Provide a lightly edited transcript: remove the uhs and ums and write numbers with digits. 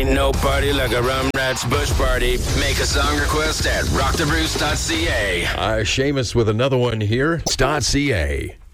Ain't no party like a Rum Rats Bush Party. Make a song request at rockthebruce.ca. Seamus with another one here. .ca.